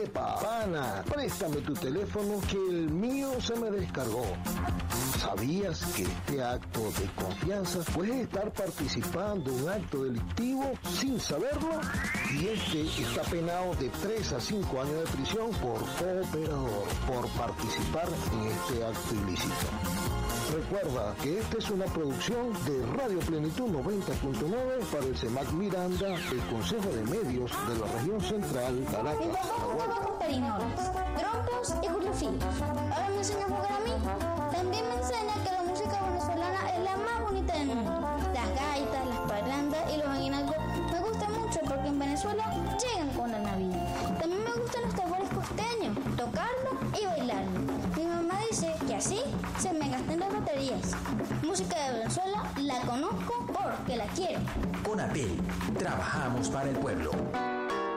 Epa, pana, préstame tu teléfono que el mío se me descargó. ¿Sabías que este acto de confianza puede estar participando en un acto delictivo sin saberlo? Y está penado de 3 a 5 años de prisión por cooperador, por participar en este acto ilícito. Recuerda que esta es una producción de Radio Plenitud 90.9 para el CEMAC Miranda, el Consejo de Medios de la Región Central, Caracas. Mi papá jugaba con perinolas, trompos y juliofillos. Ahora me enseña a jugar a mí. También me enseña que la música venezolana es la más bonita del mundo. Las gaitas, las parrandas y los aguinaldos me gustan mucho porque en Venezuela llegan con la Navidad. También me gustan los tambores costeños, tocarlos y bailarlos. Mi mamá dice que así se me gastan las baterías. Música de Venezuela la conozco porque la quiero. Conapel, trabajamos para el pueblo.